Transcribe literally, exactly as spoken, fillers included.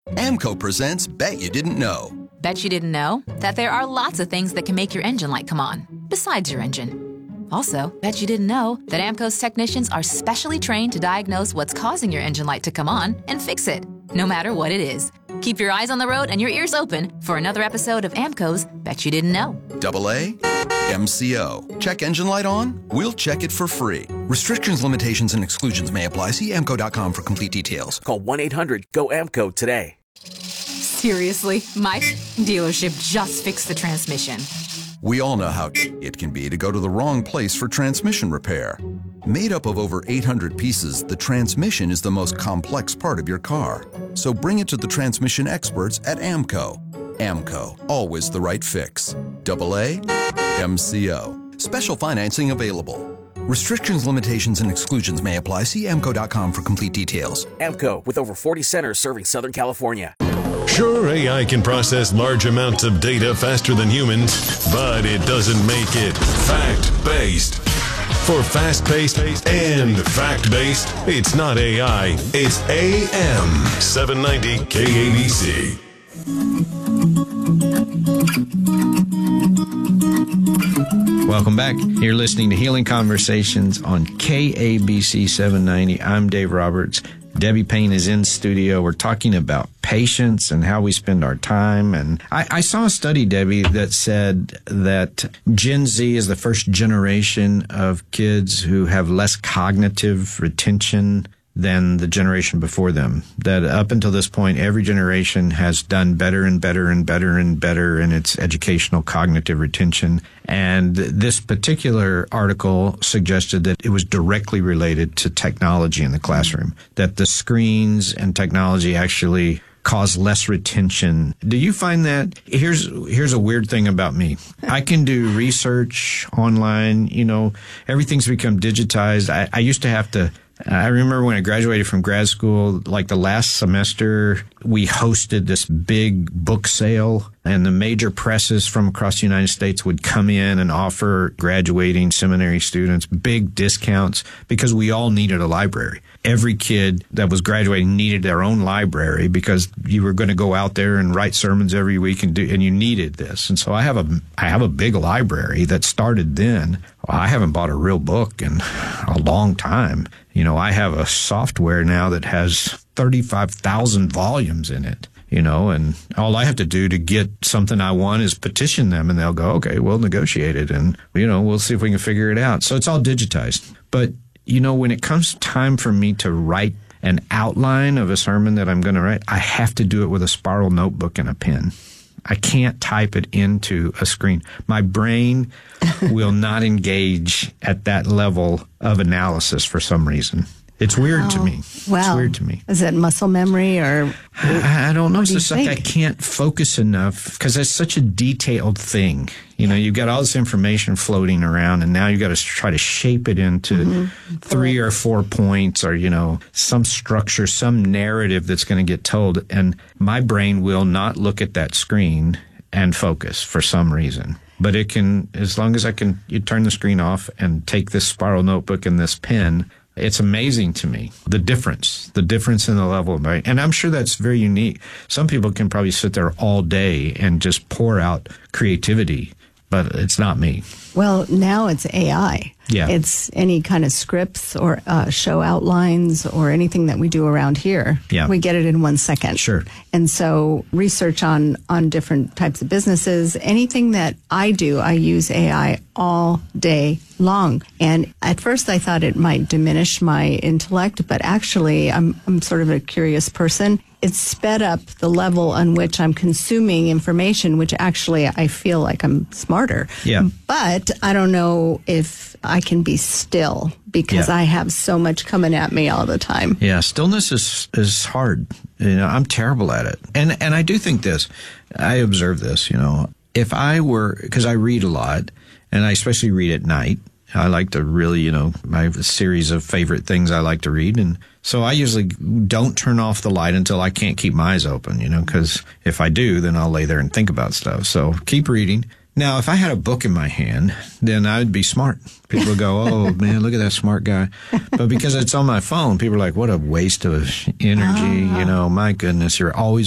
AMCO presents Bet You Didn't Know. Bet you didn't know that there are lots of things that can make your engine light come on, besides your engine. Also, bet you didn't know that AMCO's technicians are specially trained to diagnose what's causing your engine light to come on and fix it, no matter what it is. Keep your eyes on the road and your ears open for another episode of AMCO's Bet You Didn't Know. Double A, M C O. Check engine light on? We'll check it for free. Restrictions, limitations, and exclusions may apply. See amco dot com for complete details. Call one eight hundred G O A M C O today. Seriously, my dealership just fixed the transmission. We all know how it can be to go to the wrong place for transmission repair. Made up of over eight hundred pieces, the transmission is the most complex part of your car. So bring it to the transmission experts at AMCO. AMCO, always the right fix. Double A, M C O. Special financing available. Restrictions, limitations, and exclusions may apply. See amco dot com for complete details. AMCO, with over forty centers serving Southern California. Sure, A I can process large amounts of data faster than humans, but it doesn't make it fact-based. For fast-paced and fact-based, it's not A I, it's A M seven ninety K A B C. Welcome back. You're listening to Healing Conversations on K A B C seven ninety. I'm Dave Roberts. Debbie Payne is in studio. We're talking about patience and how we spend our time. And I, I saw a study, Debbie, that said that Gen Z is the first generation of kids who have less cognitive retention than the generation before them. That up until this point, every generation has done better and better and better and better in its educational cognitive retention. And this particular article suggested that it was directly related to technology in the classroom, that the screens and technology actually cause less retention. Do you find that? Here's here's a weird thing about me. I can do research online. You know, everything's become digitized. I, I used to have to I remember when I graduated from grad school, like the last semester, we hosted this big book sale, and the major presses from across the United States would come in and offer graduating seminary students big discounts because we all needed a library. Every kid that was graduating needed their own library because you were going to go out there and write sermons every week and do, and you needed this. And so I have a, I have a big library that started then. Well, I haven't bought a real book in a long time. You know, I have a software now that has thirty-five thousand volumes in it, you know, and all I have to do to get something I want is petition them, and they'll go, okay, we'll negotiate it, and, you know, we'll see if we can figure it out. So it's all digitized. But, you know, when it comes time for me to write an outline of a sermon that I'm going to write, I have to do it with a spiral notebook and a pen. I can't type it into a screen. My brain will not engage at that level of analysis for some reason. It's weird wow. to me. Wow. It's weird to me. Is it muscle memory or? I, I don't know. It's do just like I can't focus enough because it's such a detailed thing. You know, you've got all this information floating around, and now you've got to try to shape it into mm-hmm. three or four points or, you know, some structure, some narrative that's going to get told. And my brain will not look at that screen and focus for some reason. But it can, as long as I can you turn the screen off and take this spiral notebook and this pen, it's amazing to me, the difference, the difference in the level of my, and I'm sure that's very unique. Some people can probably sit there all day and just pour out creativity, but it's not me. Well, now it's A I. Yeah. It's any kind of scripts or uh, show outlines or anything that we do around here. Yeah. We get it in one second. Sure. And so research on, on different types of businesses, anything that I do, I use A I all day long. And at first I thought it might diminish my intellect, but actually I'm, I'm sort of a curious person. It's sped up the level on which I'm consuming information, which actually I feel like I'm smarter. Yeah. But I don't know if I can be still because yeah. I have so much coming at me all the time. Yeah, stillness is is hard. You know, I'm terrible at it. And and I do think this. I observe this, you know. If I were, because I read a lot, and I especially read at night. I like to really, you know, I have a series of favorite things I like to read. And so I usually don't turn off the light until I can't keep my eyes open, you know, because if I do, then I'll lay there and think about stuff. So keep reading. Now, if I had a book in my hand, then I would be smart. People would go, oh, man, look at that smart guy. But because it's on my phone, people are like, what a waste of energy. You know, my goodness, you're always